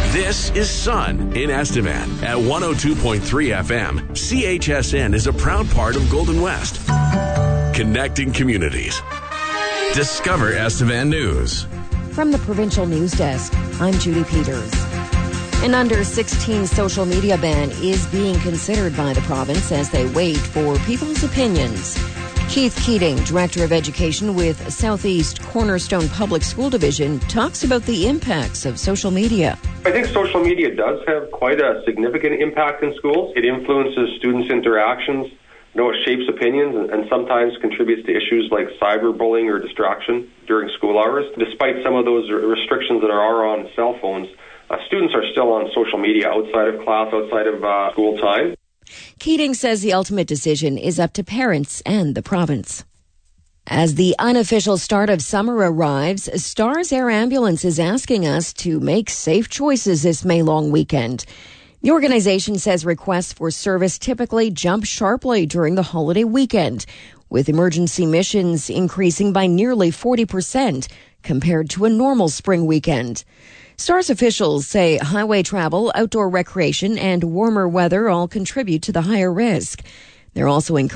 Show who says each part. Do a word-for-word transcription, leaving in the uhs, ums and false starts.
Speaker 1: This is Sun in Estevan at one oh two point three F M. C H S N is a proud part of Golden West. Connecting communities. Discover Estevan News.
Speaker 2: From the Provincial News Desk, I'm Judy Peters. An under sixteen social media ban is being considered by the province as they wait for people's opinions. Keith Keating, Director of Education with Southeast Cornerstone Public School Division, talks about the impacts of social media.
Speaker 3: I think social media does have quite a significant impact in schools. It influences students' interactions, you know, it shapes opinions, and, and sometimes contributes to issues like cyberbullying or distraction during school hours. Despite some of those restrictions that are on cell phones, uh, students are still on social media outside of class, outside of uh, school time.
Speaker 2: Keating says the ultimate decision is up to parents and the province. As the unofficial start of summer arrives, Stars Air Ambulance is asking us to make safe choices this May-long weekend. The organization says requests for service typically jump sharply during the holiday weekend, with emergency missions increasing by nearly forty percent compared to a normal spring weekend. Stars officials say highway travel, outdoor recreation, and warmer weather all contribute to the higher risk. They're also encouraging